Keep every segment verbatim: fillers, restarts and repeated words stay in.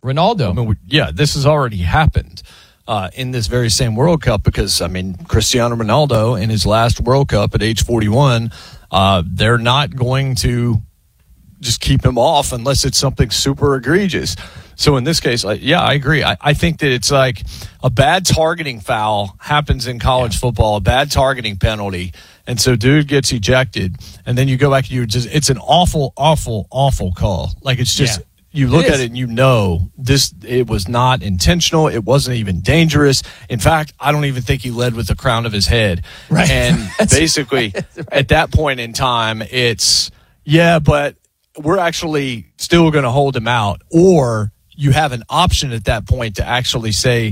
Ronaldo. I mean, we, yeah, this has already happened uh, in this very same World Cup because, I mean, Cristiano Ronaldo in his last World Cup at age forty-one, uh, they're not going to just keep him off unless it's something super egregious. So in this case, like, yeah, I agree. I, I think that it's like a bad targeting foul happens in college yeah. football, a bad targeting penalty, and so dude gets ejected, and then you go back and you just it's an awful, awful, awful call. Like it's just. Yeah. You look it at it and you know this. It was not intentional. It wasn't even dangerous. In fact, I don't even think he led with the crown of his head. Right. And basically, right. at that point in time, it's, yeah, but we're actually still going to hold him out. Or you have an option at that point to actually say,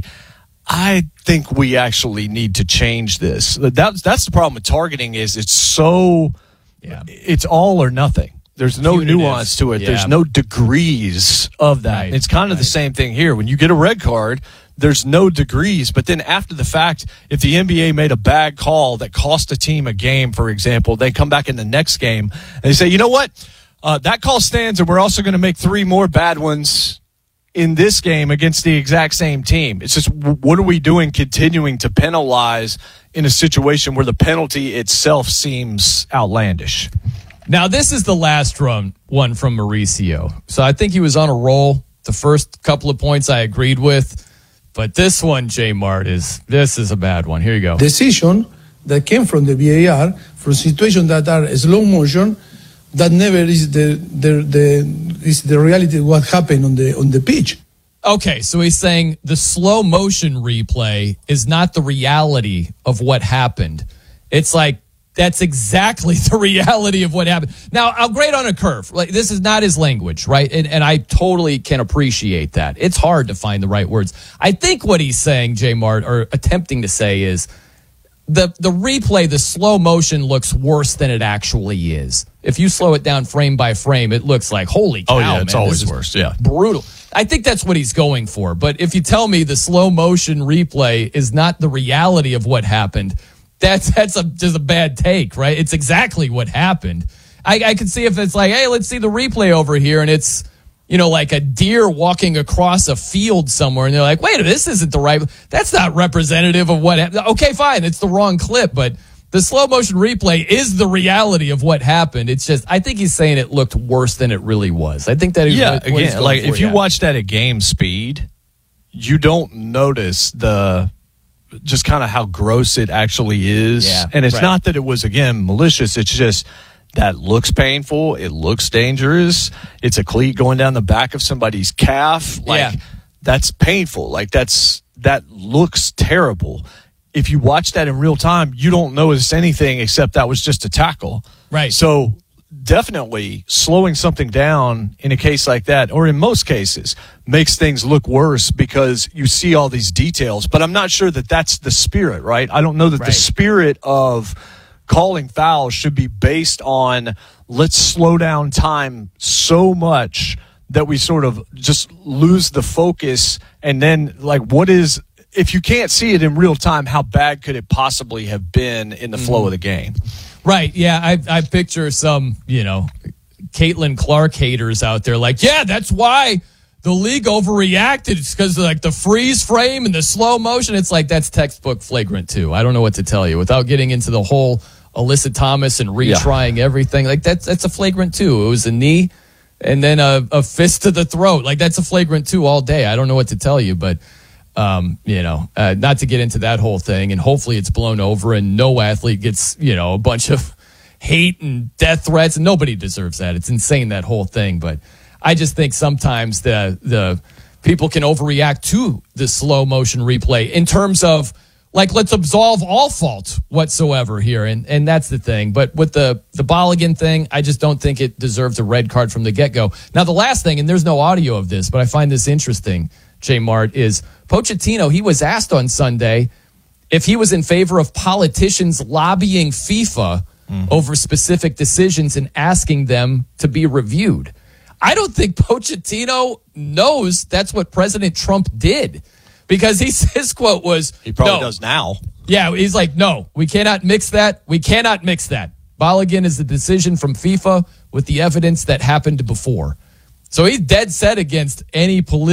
I think we actually need to change this. That's, that's the problem with targeting is it's so, yeah. it's all or nothing. There's no Punitive. nuance to it. Yeah. There's no degrees of that. Right. It's kind of right. the same thing here. When you get a red card, there's no degrees. But then after the fact, if the N B A made a bad call that cost a team a game, for example, they come back in the next game and they say, you know what? Uh, that call stands, and we're also going to make three more bad ones in this game against the exact same team. It's just, what are we doing continuing to penalize in a situation where the penalty itself seems outlandish? Now, this is the last run, one from Mauricio. So I think he was on a roll. The first couple of points I agreed with. But this one, J Mart, is this is a bad one. Here you go. Decision that came from the V A R for situations that are slow motion that never is the the, the is the reality of what happened on the on the pitch. Okay, so he's saying the slow motion replay is not the reality of what happened. It's like that's exactly the reality of what happened. Now, I'll grade on a curve. Like, this is not his language, right? And, and I totally can appreciate that. It's hard to find the right words. I think what he's saying, J Mart, or attempting to say is the the replay, the slow motion looks worse than it actually is. If you slow it down frame by frame, it looks like, holy cow, oh, yeah, it's man, always worse. Yeah. Brutal. I think that's what he's going for. But if you tell me the slow motion replay is not the reality of what happened, That's that's a, just a bad take, right? It's exactly what happened. I, I can see if it's like, hey, let's see the replay over here, and it's, you know, like a deer walking across a field somewhere, and they're like, wait, this isn't the right, that's not representative of what happened. Okay, fine, it's the wrong clip, but the slow motion replay is the reality of what happened. It's just, I think he's saying it looked worse than it really was. I think that is yeah, what, what again, like for, if you yeah. watch that at game speed, you don't notice the just kind of how gross it actually is. Yeah, and it's right. not that it was, again, malicious. It's just that looks painful. It looks dangerous. It's a cleat going down the back of somebody's calf. Like, yeah. that's painful. Like, that's that looks terrible. If you watch that in real time, you don't notice anything except that was just a tackle. Right. So definitely slowing something down in a case like that, or in most cases, makes things look worse because you see all these details. But I'm not sure that that's the spirit, right? I don't know that right. the spirit of calling fouls should be based on let's slow down time so much that we sort of just lose the focus. And then, like, what is, if you can't see it in real time, how bad could it possibly have been in the flow mm. of the game? Right, yeah, I I picture some, you know, Caitlin Clark haters out there like, yeah, that's why the league overreacted. It's because of, like, the freeze frame and the slow motion. It's like, that's textbook flagrant two. I don't know what to tell you without getting into the whole Alyssa Thomas and retrying yeah. everything. Like, that's that's a flagrant two. It was a knee and then a, a fist to the throat. Like, that's a flagrant two all day. I don't know what to tell you, but Um, you know, uh, not to get into that whole thing, and hopefully it's blown over and no athlete gets, you know, a bunch of hate and death threats, and nobody deserves that. It's insane, that whole thing. But I just think sometimes the the people can overreact to the slow motion replay in terms of, like, let's absolve all fault whatsoever here, and and that's the thing. But with the the Balogun thing, I just don't think it deserves a red card from the get-go. Now, the last thing, and there's no audio of this, but I find this interesting, J Mart, is Pochettino, he was asked on Sunday if he was in favor of politicians lobbying FIFA mm-hmm. over specific decisions and asking them to be reviewed. I don't think Pochettino knows that's what President Trump did, because he, his quote was, he probably no. does now. Yeah, he's like, no, we cannot mix that. We cannot mix that. Balogun is the decision from FIFA with the evidence that happened before. So he's dead set against any political